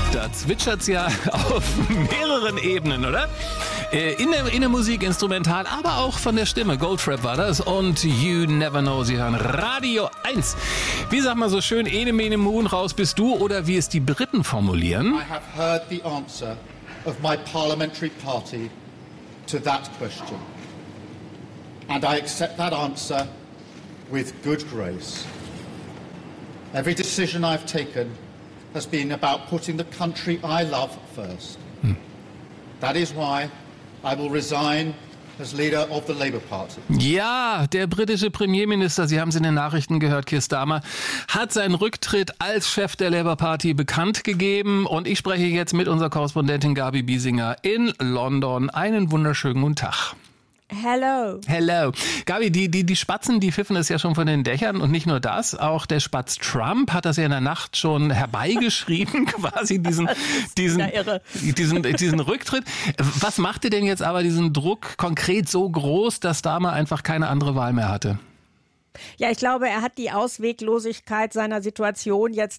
Da zwitschert's ja auf mehreren Ebenen, oder? In der Musik, instrumental, aber auch von der Stimme. Goldfrapp war das und You Never Know. Sie hören Radio 1. Wie sagt man so schön, ene mene moon, raus bist du, oder wie es die Briten formulieren? I have heard the answer of my parliamentary party to that question. And I accept that answer with good grace. Every decision I've taken has been about putting the country I love first. That is why I will resign as leader of the Labour Party. Ja, der britische Premierminister, Sie haben es in den Nachrichten gehört, Keir Starmer, hat seinen Rücktritt als Chef der Labour Party bekannt gegeben. Und ich spreche jetzt mit unserer Korrespondentin Gabi Biesinger in London. Einen wunderschönen guten Tag. Hello. Hello. Gabi, die Spatzen, die pfiffen es ja schon von den Dächern, und nicht nur das, auch der Spatz Trump hat das ja in der Nacht schon herbeigeschrieben, quasi diesen Rücktritt. Was machte denn jetzt aber diesen Druck konkret so groß, dass Starmer einfach keine andere Wahl mehr hatte? Ja, ich glaube, er hat die Ausweglosigkeit seiner Situation jetzt